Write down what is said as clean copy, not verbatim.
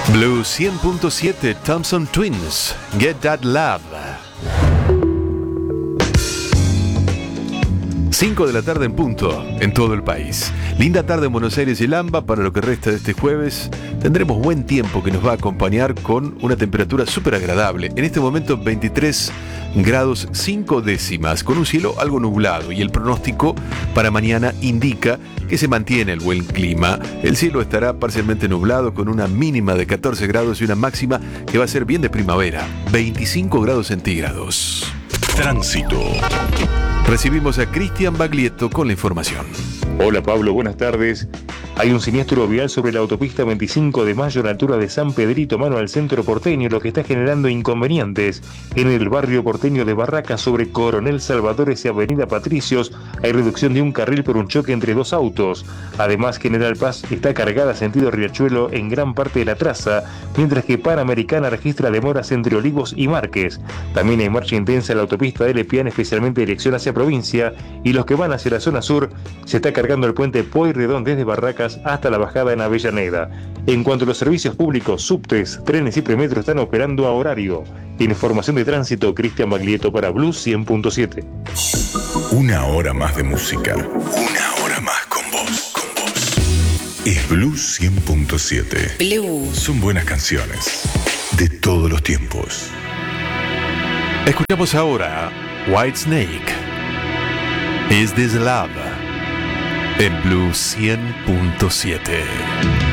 Blue 100.7, Thompson Twins, Get That Love. 5 de la tarde en punto, en todo el país. Linda tarde en Buenos Aires y Lamba. Para lo que resta de este jueves, tendremos buen tiempo que nos va a acompañar con una temperatura súper agradable. En este momento 23 grados 5 décimas, con un cielo algo nublado, y el pronóstico para mañana indica que se mantiene el buen clima. El cielo estará parcialmente nublado con una mínima de 14 grados y una máxima que va a ser bien de primavera, 25 grados centígrados. Tránsito. Recibimos a Cristian Baglietto con la información. Hola Pablo, buenas tardes. Hay un siniestro vial sobre la autopista 25 de Mayo a la altura de San Pedrito, mano al centro porteño, lo que está generando inconvenientes. En el barrio porteño de Barracas, sobre Coronel Salvadores y Avenida Patricios, hay reducción de un carril por un choque entre dos autos. Además, General Paz está cargada sentido Riachuelo en gran parte de la traza, mientras que Panamericana registra demoras entre Olivos y Márquez. También hay marcha intensa en la autopista de Lepián, especialmente dirección hacia provincia, y los que van hacia la zona sur, se está cargando el puente Pueyrredón desde Barracas hasta la bajada en Avellaneda. En cuanto a los servicios públicos, subtes, trenes y premetro están operando a horario. Información de tránsito, Cristian Baglietto para Blue 100.7. Una hora más de música. Una hora más con vos. Es Blue 100.7. Blue. Son buenas canciones de todos los tiempos. Escuchamos ahora Whitesnake, Is This Love, en Blue 100.7.